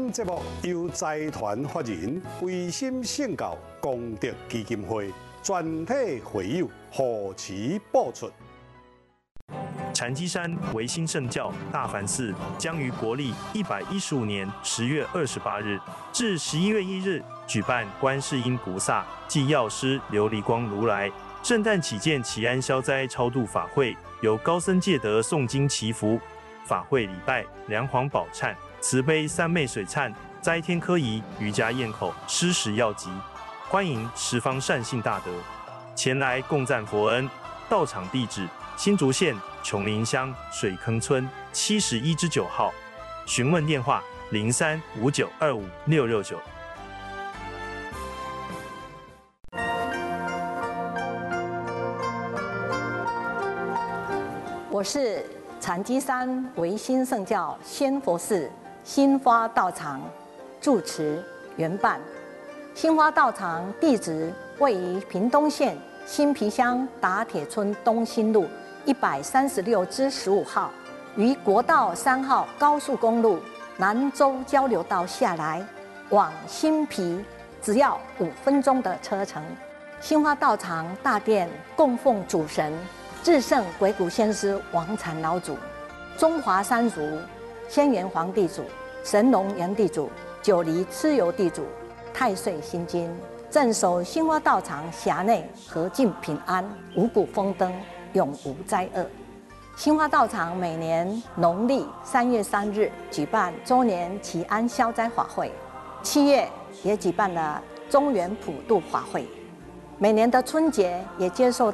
本节目由财团法人维心圣教功德基金会全体会友护持播出。 禅机山维新圣教大梵寺将于国历115年10月28日至11月1日举办观世音菩萨暨药师琉璃光如来圣诞祈见祈安消灾超度法会，由高僧戒德诵经祈福，法会礼拜梁皇宝忏、慈悲三昧水忏、斋天科仪、瑜伽咽口、施食药集，欢迎十方善信大德前来共赞佛恩。到场地址：新竹县琼林乡水坑村71-9号，询问电话0359256669。 我是禅机山维新圣教仙佛寺新花道场住持圆办。新花道场地址位于屏东县新皮乡打铁村东兴路136-15号，于国道3号高速公路南州交流道下来，往新皮只要5分钟的车程。新花道场大殿供奉主神至圣鬼谷先师王禅老祖、中华三族仙元皇地主、神农元地主、九黎蚩尤地主、太岁心经，镇守新花道场辖内和尽平安，五谷丰登，永无灾厄。新花道场每年农历3月3日举办周年祈安消灾法会，7月也举办了中元普渡法会，每年的春节也接受